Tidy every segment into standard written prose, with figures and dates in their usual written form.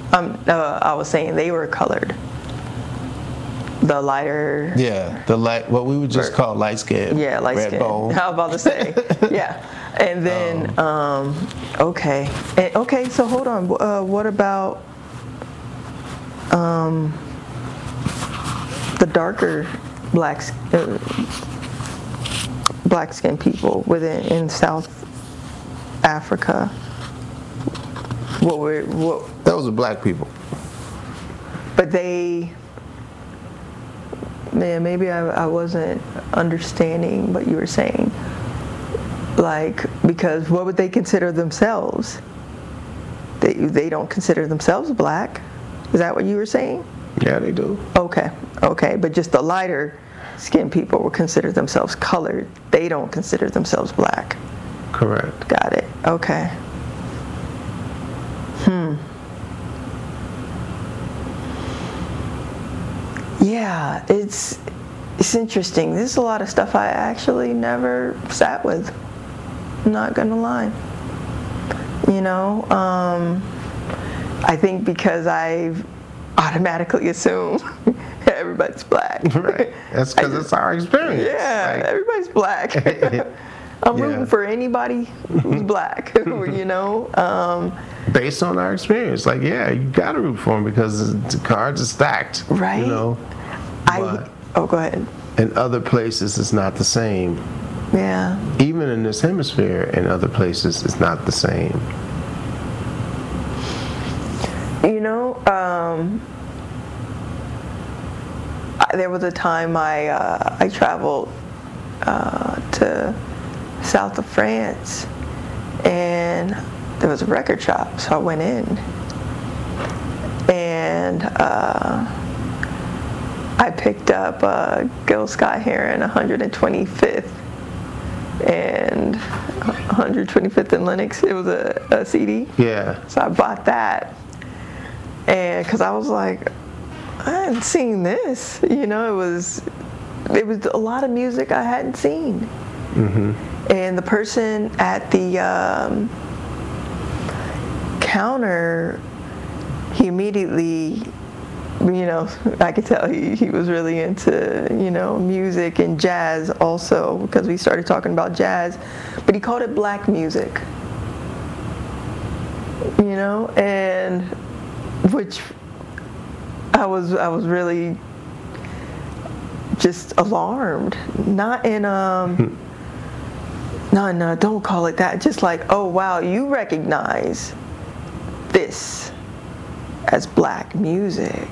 I was saying they were colored. The lighter. Yeah, the light, what we would just call light skin. Yeah, light red skin. bone. I was about to say. Yeah, and then okay, so hold on. What about the darker black skinned people in South Africa? Those are black people. But they. Man, maybe I wasn't understanding what you were saying. Like, because what would they consider themselves? They don't consider themselves black. Is that what you were saying? Yeah, they do. Okay, but just the lighter skinned people will consider themselves colored. They don't consider themselves black. Correct. Got it. Okay. Yeah, it's interesting. There's a lot of stuff I actually never sat with. I'm not gonna lie. You know, I think because I've automatically assumed everybody's black. Right. That's because it's our experience. Yeah, everybody's black. I'm rooting for anybody who's black. You know. Based on our experience, like, yeah, you gotta root for them because the cards are stacked. Right. You know. Go ahead. In other places, it's not the same. Yeah. Even in this hemisphere, in other places, it's not the same. You know, there was a time I traveled to south of France, and there was a record shop, so I went in, and I picked up Gil Scott-Heron 125th and 125th and Lennox. It was a CD. Yeah. So I bought that, and because I was like, I hadn't seen this. You know, it was a lot of music I hadn't seen. Mm-hmm. And the person at the counter, he immediately, you know, I could tell he was really into, you know, music and jazz also, because we started talking about jazz, but he called it black music, you know, and which I was really just alarmed, not in no, don't call it that, just like, oh wow, you recognize this as black music.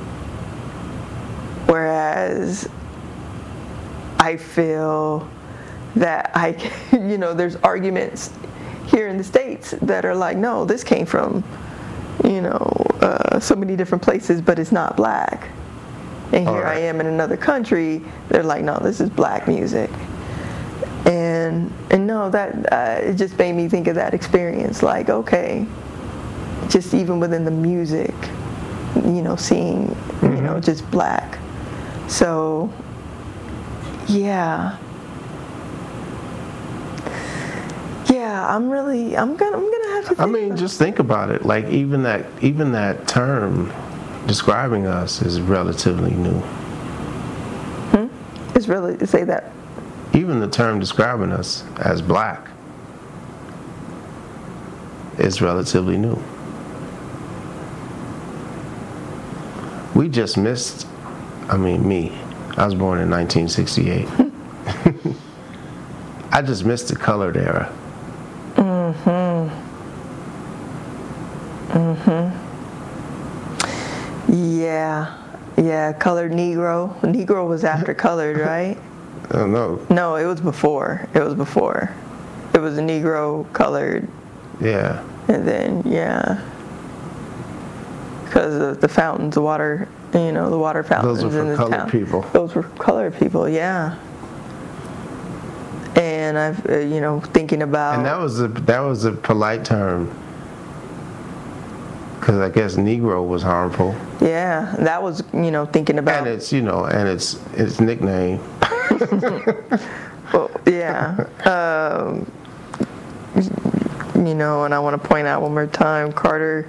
Whereas I feel that you know, there's arguments here in the States that are like, no, this came from, you know, so many different places, but it's not black. And here I am in another country, they're like, no, this is black music. And no, that it just made me think of that experience, like, okay, just even within the music, you know, seeing, you know, just black. So, yeah, I'm gonna have to think. I mean, just think about it. Like, even that term describing us is relatively new. It's really, say that. Even the term describing us as black is relatively new. We just missed, I was born in 1968. I just missed the colored era. Yeah, colored Negro. Negro was after colored, right? Oh, no. No, it was before. It was a Negro, colored. Yeah. And then, because of the fountains, the water, you know, the water fountains Those were in for the colored town. people. Those were colored people, yeah. And I've, you know, thinking about. And that was a polite term, because I guess Negro was harmful. Yeah, that was, you know, thinking about. And it's, you know, and its nickname. Well, yeah. You know, and I want to point out one more time, Carter